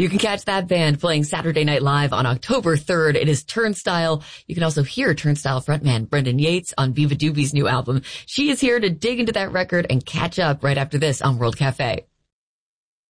You can catch that band playing Saturday Night Live on October 3rd. It is Turnstile. You can also hear Turnstile frontman Brendan Yates on Viva Doobie's new album. She is here to dig into that record and catch up right after this on World Cafe.